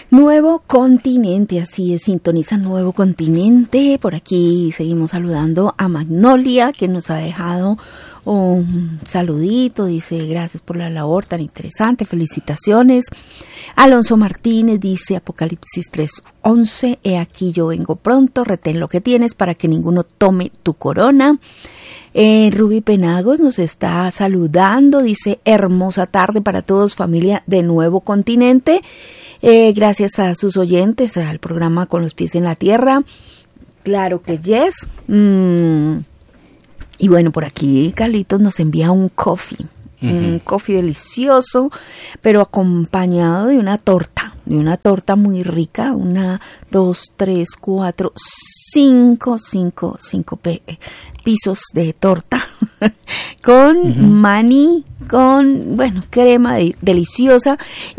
Nuevo Continente, así es, sintoniza Nuevo Continente. Por aquí seguimos saludando a Magnolia, que nos ha dejado un saludito, dice gracias por la labor tan interesante, felicitaciones. Alonso Martínez dice Apocalipsis 3:11, he aquí yo vengo pronto, retén lo que tienes para que ninguno tome tu corona. Ruby Penagos nos está saludando, dice hermosa tarde para todos, familia de Nuevo Continente. Gracias a sus oyentes, al programa Con los Pies en la Tierra. Claro que yes. Y bueno, por aquí Carlitos nos envía un coffee. Un coffee delicioso, pero acompañado de una torta muy rica. 1, 2, 3, 4, 5 pisos de torta con maní, con, bueno, crema deliciosa.